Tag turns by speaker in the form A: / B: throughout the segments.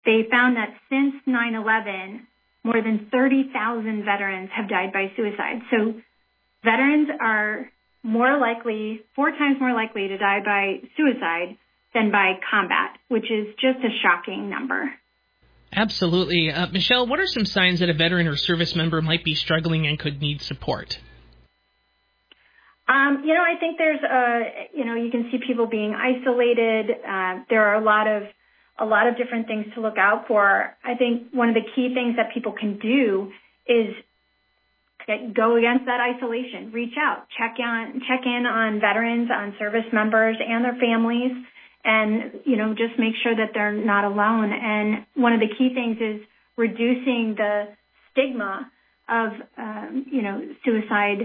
A: they found that since 9/11, more than 30,000 veterans have died by suicide. So veterans are 4 times more likely to die by suicide than by combat, which is just a shocking number.
B: Absolutely. Michelle, what are some signs that a veteran or service member might be struggling and could need support?
A: I think there's, you can see people being isolated. There are a lot of different things to look out for. I think one of the key things that people can do is go against that isolation, reach out, check in on veterans, on service members and their families, and, just make sure that they're not alone. And one of the key things is reducing the stigma of, suicide,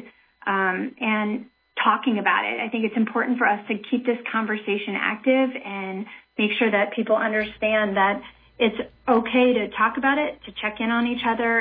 A: and talking about it. I think it's important for us to keep this conversation active and make sure that people understand that it's okay to talk about it, to check in on each other,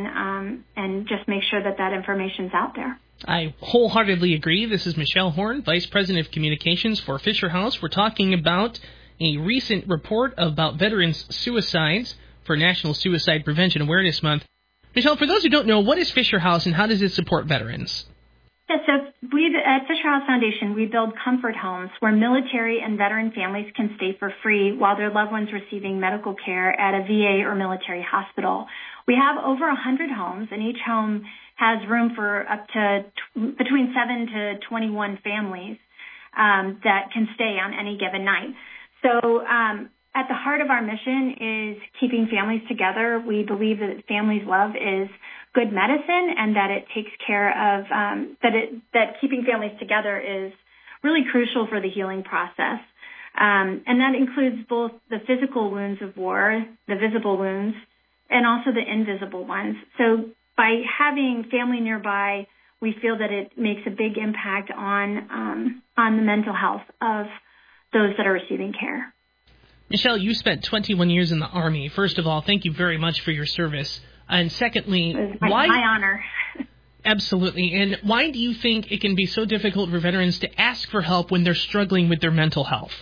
A: and just make sure that information's out there.
B: I wholeheartedly agree. This is Michelle Horn, Vice President of Communications for Fisher House. We're talking about a recent report about veterans' suicides for National Suicide Prevention Awareness Month. Michelle, for those who don't know, what is Fisher House and how does it support veterans?
A: Yeah, so at Fisher House Foundation, we build comfort homes where military and veteran families can stay for free while their loved ones receiving medical care at a VA or military hospital. We have over 100 homes, and each home has room for up to between 7 to 21 families that can stay on any given night. So at the heart of our mission is keeping families together. We believe that families' love is good medicine, and that it takes care of that keeping families together is really crucial for the healing process. And that includes both the physical wounds of war, the visible wounds, and also the invisible ones. So by having family nearby, we feel that it makes a big impact on the mental health of those that are receiving care.
B: Michelle, you spent 21 years in the Army. First of all, thank you very much for your service. And secondly,
A: my honor.
B: Absolutely. And why do you think it can be so difficult for veterans to ask for help when they're struggling with their mental health?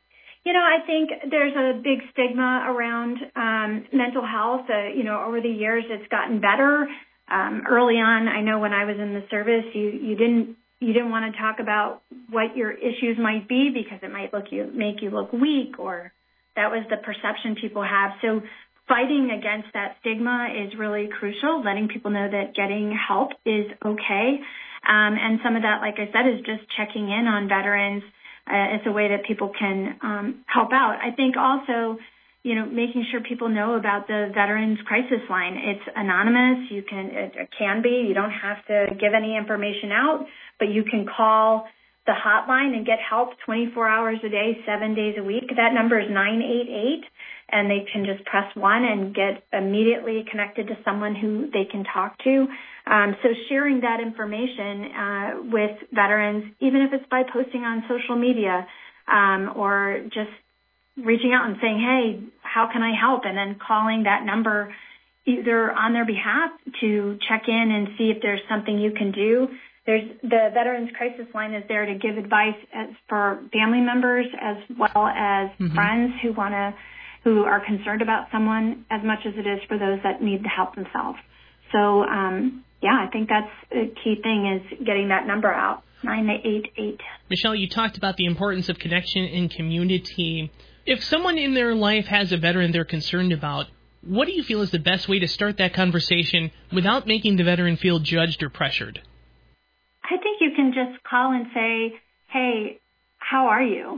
A: I think there's a big stigma around mental health. Over the years, it's gotten better. Early on, I know when I was in the service, you didn't want to talk about what your issues might be because it might make you look weak, or that was the perception people have. So fighting against that stigma is really crucial, letting people know that getting help is okay. And some of that, like I said, is just checking in on veterans. It's a way that people can help out. I think also, making sure people know about the Veterans Crisis Line. It's anonymous. It can be. You don't have to give any information out, but you can call the hotline and get help 24 hours a day, 7 days a week. That number is 988, and they can just press 1 and get immediately connected to someone who they can talk to. So sharing that information with veterans, even if it's by posting on social media or just reaching out and saying, hey, how can I help? And then calling that number either on their behalf to check in and see if there's something you can do. The Veterans Crisis Line is there to give advice for family members as well as friends who are concerned about someone as much as it is for those that need the help themselves. So, I think that's a key thing is getting that number out, 988.
B: Michelle, you talked about the importance of connection and community. If someone in their life has a veteran they're concerned about, what do you feel is the best way to start that conversation without making the veteran feel judged or pressured?
A: I think you can just call and say, hey, how are you?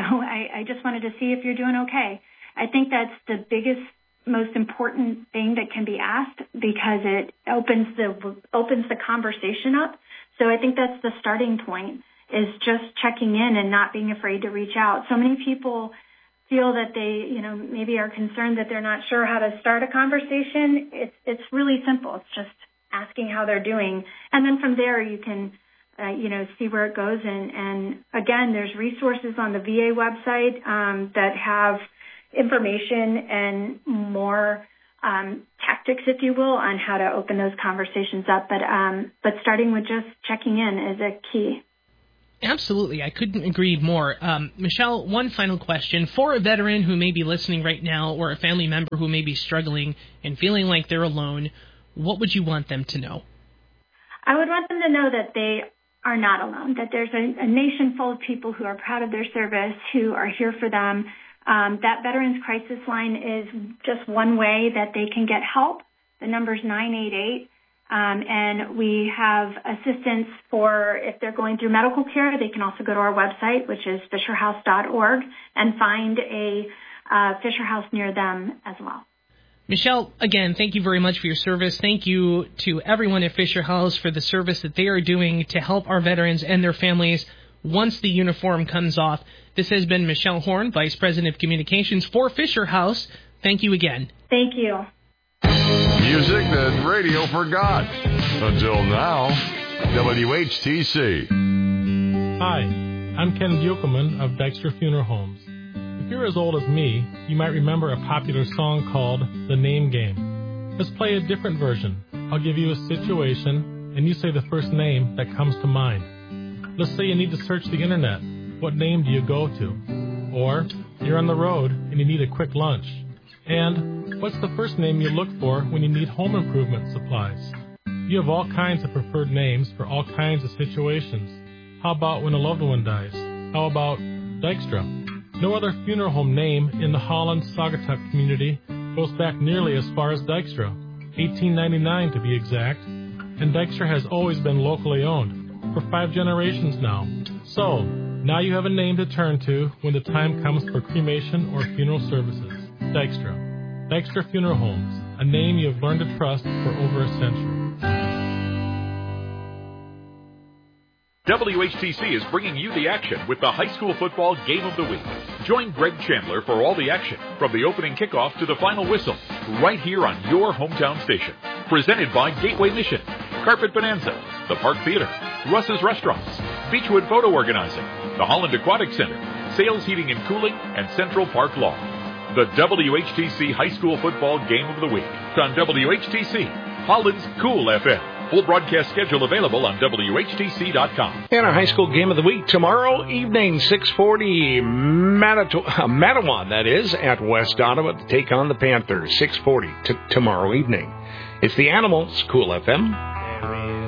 A: I just wanted to see if you're doing okay. I think that's the biggest, most important thing that can be asked because it opens the conversation up. So I think that's the starting point, is just checking in and not being afraid to reach out. So many people feel that they, maybe are concerned that they're not sure how to start a conversation. It's really simple. It's just asking how they're doing. And then from there you can, see where it goes. And again, there's resources on the VA website that have information and more tactics, if you will, on how to open those conversations up. But starting with just checking in is a key.
B: Absolutely. I couldn't agree more. Michelle, one final question. For a veteran who may be listening right now or a family member who may be struggling and feeling like they're alone, what would you want them to know?
A: I would want them to know that they are not alone, that there's a nation full of people who are proud of their service, who are here for them. That Veterans Crisis Line is just one way that they can get help. The number's 988. And we have assistance for if they're going through medical care. They can also go to our website, which is fisherhouse.org, and find a Fisher House near them as well.
B: Michelle, again, thank you very much for your service. Thank you to everyone at Fisher House for the service that they are doing to help our veterans and their families once the uniform comes off. This has been Michelle Horn, Vice President of Communications for Fisher House. Thank you again.
A: Thank you.
C: Music that radio forgot. Until now, WHTC.
D: Hi, I'm Ken Buchelman of Dykstra Funeral Homes. If you're as old as me, you might remember a popular song called The Name Game. Let's play a different version. I'll give you a situation, and you say the first name that comes to mind. Let's say you need to search the internet. What name do you go to? Or you're on the road and you need a quick lunch. And what's the first name you look for when you need home improvement supplies? You have all kinds of preferred names for all kinds of situations. How about when a loved one dies? How about Dykstra? No other funeral home name in the Holland-Saugatuck community goes back nearly as far as Dykstra, 1899 to be exact, and Dykstra has always been locally owned, for 5 generations now. So, now you have a name to turn to when the time comes for cremation or funeral services. Dykstra. Dykstra Funeral Homes, a name you have learned to trust for over a century.
E: WHTC is bringing you the action with the high school football game of the week. Join Greg Chandler for all the action, from the opening kickoff to the final whistle, right here on your hometown station. Presented by Gateway Mission, Carpet Bonanza, the Park Theater, Russ's Restaurants, Beechwood Photo Organizing, the Holland Aquatic Center, Sales Heating and Cooling, and Central Park Law. The WHTC High School Football Game of the Week on WHTC, Holland's Cool FM. Full broadcast schedule available on WHTC.com.
F: And our high school game of the week tomorrow evening, 6:40, Matawan, that is, at West Ottawa to take on the Panthers, 6:40 tomorrow evening. It's the Animals, Cool FM.